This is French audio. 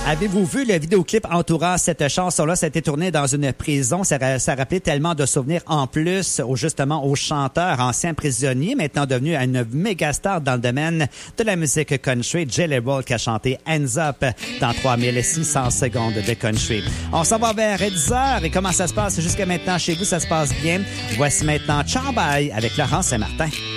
Avez-vous vu le vidéoclip entourant cette chanson-là? Ça a été tourné dans une prison. Ça rappelait tellement de souvenirs en plus, justement, au chanteur, ancien prisonnier, maintenant devenu une méga star dans le domaine de la musique country, Jelly Roll, qui a chanté Hands Up dans 3600 secondes de country. On s'en va vers 10h. Et comment ça se passe jusqu'à maintenant chez vous? Ça se passe bien. Voici maintenant Ciao Bye avec Laurent Saint-Martin.